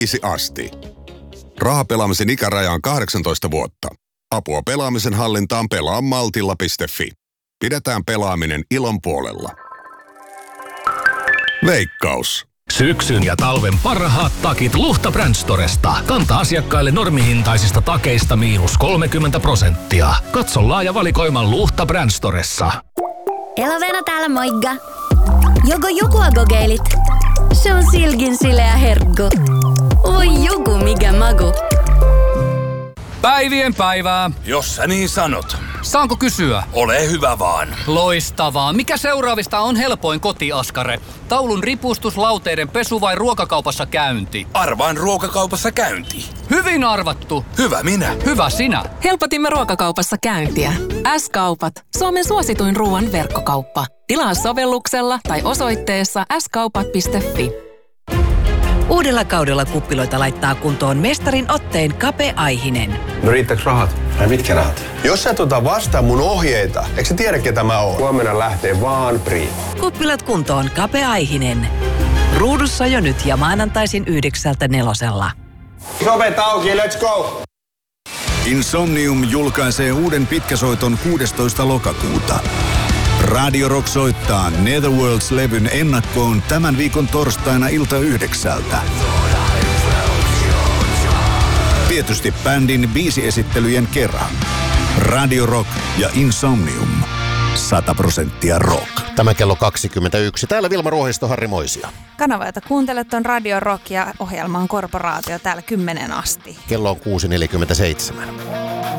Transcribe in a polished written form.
asti. Rahapelaamisen ikäraja on 18 vuotta. Apua pelaamisen hallintaan pelaamaltilla.fi. Pidetään pelaaminen ilon puolella. Veikkaus. Syksyn ja talven parhaat takit Luhta Brand Storesta. Kanta-asiakkaille normihintaisista takeista -30%. Katso laaja valikoima Luhta Brand Storessa. Elovena täällä moikka. Joko jokua kokeilit? Se on silkin sileä herkku. Oi joku mikä maku. Päivien päivää. Jos sä niin sanot. Saanko kysyä? Ole hyvä vaan. Loistavaa. Mikä seuraavista on helpoin kotiaskare? Taulun ripustus, lauteiden pesu vai ruokakaupassa käynti? Arvaan ruokakaupassa käynti. Hyvin arvattu. Hyvä minä. Hyvä sinä. Helpotimme ruokakaupassa käyntiä. S-kaupat. Suomen suosituin ruoan verkkokauppa. Tilaa sovelluksella tai osoitteessa skaupat.fi. Uudella kaudella kuppiloita laittaa kuntoon mestarin otteen Kape Aihinen. No riittääkö rahat? Ai mitkä rahat? Jos sä et ota vastaan mun ohjeita, eikö sä tiedä ketä mä oon? Huomenna lähtee vaan Prima. Kuppilat kuntoon Kape Aihinen. Ruudussa jo nyt ja maanantaisin 9:00. Sovet auki, let's go! Insomnium julkaisee uuden pitkäsoiton 16. lokakuuta. Radio Rock soittaa Netherworlds-levyn ennakkoon tämän viikon torstaina ilta 9:00. Tietysti bändin biisiesittelyjen kerran. Radio Rock ja Insomnium. 100% rock. Tämä kello 21. Täällä Vilma Ruohisto, Harri Moisia. Kanava, jota kuuntelet, on Radio Rock ja ohjelma on Korporaatio täällä 10 asti. Kello on 6.47.